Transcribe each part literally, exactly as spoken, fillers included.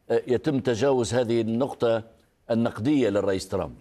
يتم تجاوز هذه النقطة النقدية للرئيس ترامب؟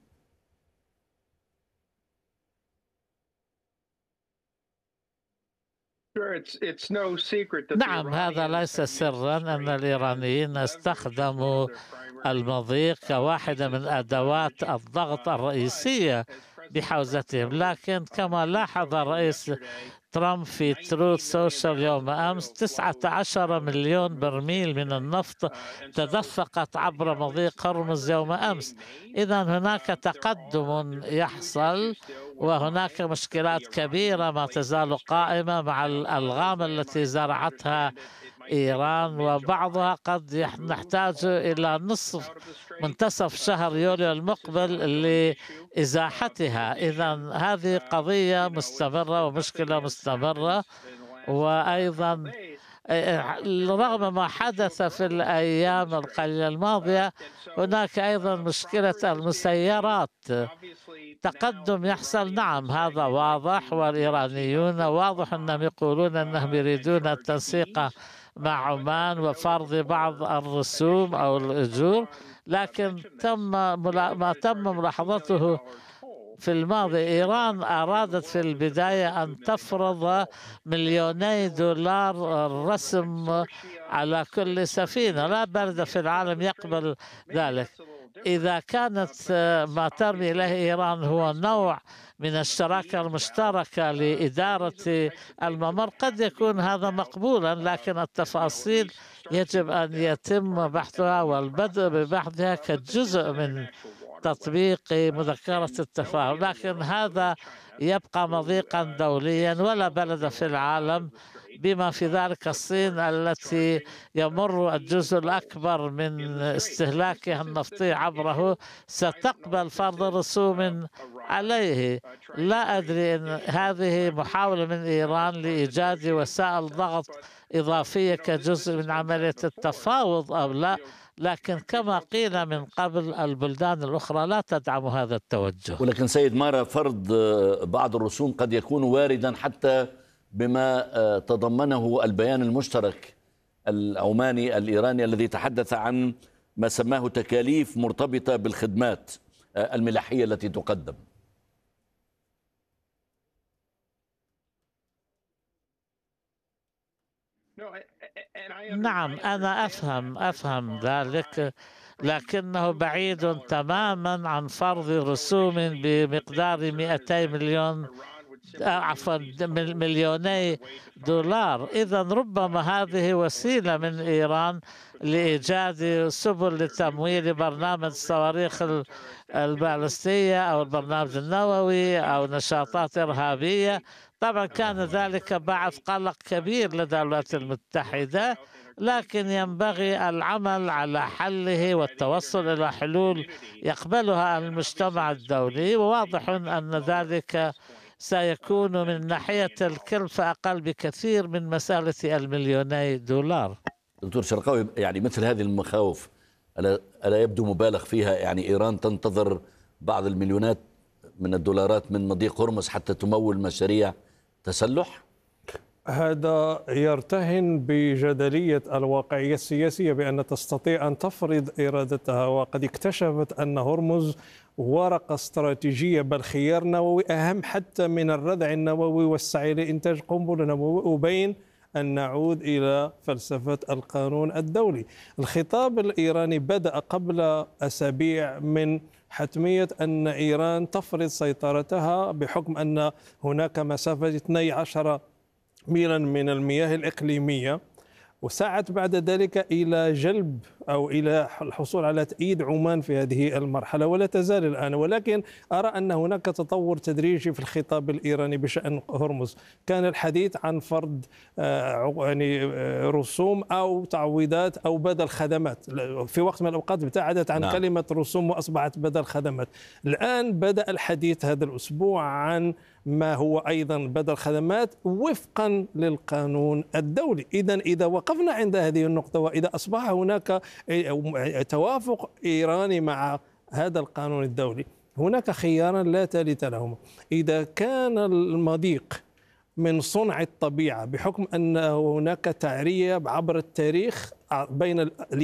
نعم، هذا ليس سرا أن الإيرانيين استخدموا المضيق كواحدة من أدوات الضغط الرئيسية بحوزتهم، لكن كما لاحظ الرئيس ترامب في تروث سوشيال يوم أمس، تسعة عشر مليون برميل من النفط تدفقت عبر مضيق هرمز يوم أمس. إذا هناك تقدم يحصل، وهناك مشكلات كبيرة ما تزال قائمة مع الألغام التي زرعتها إيران، وبعضها قد نحتاج إلى نصف منتصف شهر يوليو المقبل لإزاحتها. إذا هذه قضية مستمرة ومشكلة مستمرة. وأيضا رغم ما حدث في الأيام القليلة الماضية، هناك أيضا مشكلة المسيرات. تقدم يحصل، نعم هذا واضح، والإيرانيون واضح أنهم يقولون أنهم يريدون التنسيق مع عمان وفرض بعض الرسوم أو الأجور، لكن تم ما تم ملاحظته في الماضي. إيران أرادت في البداية أن تفرض مليوني دولار رسم على كل سفينة. لا بلد في العالم يقبل ذلك. إذا كانت ما ترمي إليه إيران هو نوع من الشراكة المشتركة لإدارة الممر، قد يكون هذا مقبولا، لكن التفاصيل يجب أن يتم بحثها والبدء ببحثها كجزء من تطبيق مذكرة التفاهم. لكن هذا يبقى مضيقا دوليا، ولا بلد في العالم بما في ذلك الصين التي يمر الجزء الأكبر من استهلاكها النفطي عبره ستقبل فرض رسوم عليه. لا أدري إن هذه محاولة من إيران لإيجاد وسائل ضغط إضافية كجزء من عملية التفاوض أو لا، لكن كما قيل من قبل البلدان الأخرى لا تدعم هذا التوجه. ولكن سيد مارا، فرض بعض الرسوم قد يكون واردا حتى بما تضمنه البيان المشترك العماني الإيراني الذي تحدث عن ما سماه تكاليف مرتبطة بالخدمات الملاحية التي تقدم. نعم، أنا أفهم أفهم ذلك، لكنه بعيد تماما عن فرض رسوم بمقدار مئتي مليون عفوا مليوني دولار. إذا ربما هذه وسيلة من إيران لإيجاد سبل لتمويل برنامج الصواريخ البالستية أو البرنامج النووي أو نشاطات إرهابية. طبعا كان ذلك بعد قلق كبير لدى الولايات المتحدة، لكن ينبغي العمل على حله والتوصل إلى حلول يقبلها المجتمع الدولي، وواضح أن ذلك سيكون من ناحية الكلفة أقل بكثير من مسألة المليوني دولار. دكتور شرقاوي، يعني مثل هذه المخاوف ألا, ألا يبدو مبالغ فيها؟ يعني إيران تنتظر بعض المليونات من الدولارات من مضيق هرمز حتى تمول مشاريع تسلح؟ هذا يرتهن بجدلية الواقعية السياسية بأن تستطيع أن تفرض إرادتها، وقد اكتشفت أن هرمز ورقة استراتيجية بل خيار نووي أهم حتى من الردع النووي والسعي لإنتاج قنبلة نووية. وبين أن نعود إلى فلسفة القانون الدولي. الخطاب الإيراني بدأ قبل أسابيع من حتمية أن إيران تفرض سيطرتها بحكم أن هناك مسافة اثني عشر ميلا من المياه الإقليمية، وسعت بعد ذلك إلى جلب أو إلى الحصول على تأييد عمان في هذه المرحلة، ولا تزال الآن. ولكن أرى أن هناك تطور تدريجي في الخطاب الإيراني بشأن هرمز. كان الحديث عن فرض يعني رسوم أو تعويضات أو بدل خدمات، في وقت من الأوقات ابتعدت عن نعم. كلمة رسوم وأصبحت بدل خدمات. الآن بدأ الحديث هذا الأسبوع عن ما هو أيضا بدل خدمات وفقا للقانون الدولي. إذا إذا وقفنا عند هذه النقطة وإذا أصبح هناك توافق إيراني مع هذا القانون الدولي، هناك خياران لا ثالث لهما. إذا كان المضيق من صنع الطبيعة بحكم أن هناك تعرية عبر التاريخ بين